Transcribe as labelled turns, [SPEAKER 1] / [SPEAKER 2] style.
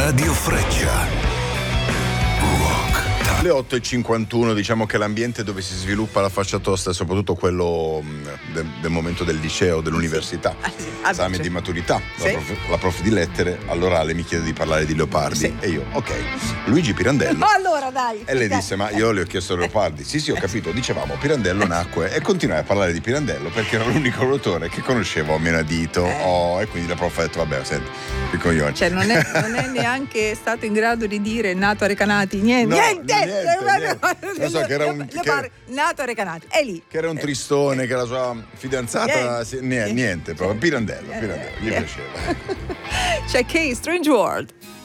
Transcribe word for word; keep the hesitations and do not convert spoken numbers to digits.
[SPEAKER 1] Radio Freccia.
[SPEAKER 2] Le otto e cinquantuno, diciamo che l'ambiente dove si sviluppa la fascia tosta è soprattutto quello del, del momento del liceo, dell'università,
[SPEAKER 3] ah, sì. ah,
[SPEAKER 2] esame
[SPEAKER 3] sì.
[SPEAKER 2] di maturità.
[SPEAKER 3] Sì.
[SPEAKER 2] La, prof, la prof di lettere all'orale mi chiede di parlare di Leopardi,
[SPEAKER 3] sì.
[SPEAKER 2] e io, ok, Luigi Pirandello.
[SPEAKER 3] No, allora dai.
[SPEAKER 2] E lei disse, ma io le ho chiesto Leopardi. Sì, sì, ho capito. Dicevamo, Pirandello nacque, e continuai a parlare di Pirandello perché era l'unico autore che conoscevo a menadito.
[SPEAKER 3] Eh.
[SPEAKER 2] Oh, e quindi la prof ha detto, vabbè, senti, che coglione.
[SPEAKER 3] Cioè non è, non è neanche stato in grado di dire nato a Recanati, niente,
[SPEAKER 2] No,
[SPEAKER 3] niente,
[SPEAKER 2] niente, niente.
[SPEAKER 3] Lo
[SPEAKER 2] so che era un-
[SPEAKER 3] le
[SPEAKER 2] che-
[SPEAKER 3] pare, nato a Recanati, è lì.
[SPEAKER 2] Che era un tristone, che la sua fidanzata,
[SPEAKER 3] Niente.
[SPEAKER 2] sì, niente, niente, proprio Pirandello, Pirandello, gli
[SPEAKER 3] Eh.
[SPEAKER 2] piaceva.
[SPEAKER 3] C'è K, Strange World.